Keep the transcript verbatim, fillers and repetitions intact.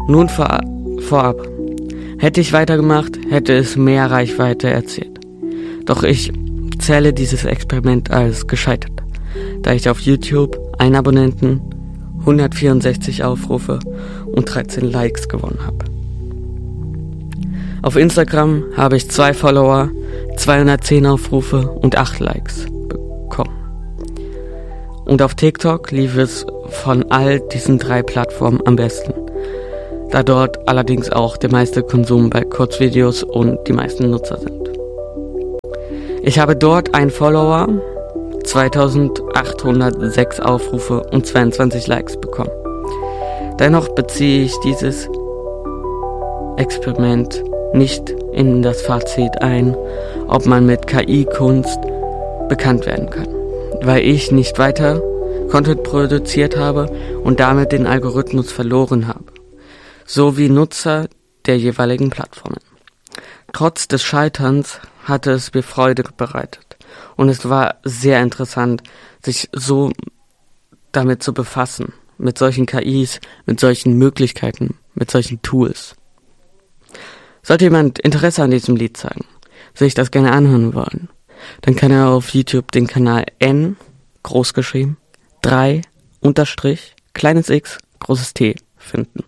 Nun vor, vorab. Hätte ich weitergemacht, hätte es mehr Reichweite erzielt. Doch ich zähle dieses Experiment als gescheitert, da ich auf YouTube einen Abonnenten, hundertvierundsechzig Aufrufe und dreizehn Likes gewonnen habe. Auf Instagram habe ich zwei Follower, zweihundertzehn Aufrufe und acht Likes bekommen. Und auf TikTok lief es von all diesen drei Plattformen am besten, da dort allerdings auch der meiste Konsum bei Kurzvideos und die meisten Nutzer sind. Ich habe dort einen Follower, zweitausendachthundertsechs Aufrufe und zweiundzwanzig Likes bekommen. Dennoch beziehe ich dieses Experiment nicht in das Fazit ein, ob man mit K I-Kunst bekannt werden kann, weil ich nicht weiter Content produziert habe und damit den Algorithmus verloren habe, sowie Nutzer der jeweiligen Plattformen. Trotz des Scheiterns hatte es mir Freude bereitet und es war sehr interessant, sich so damit zu befassen, mit solchen K Is, mit solchen Möglichkeiten, mit solchen Tools. Sollte jemand Interesse an diesem Lied zeigen, sich das gerne anhören wollen, dann kann er auf YouTube den Kanal N, groß geschrieben, drei, Unterstrich, kleines X, großes T finden.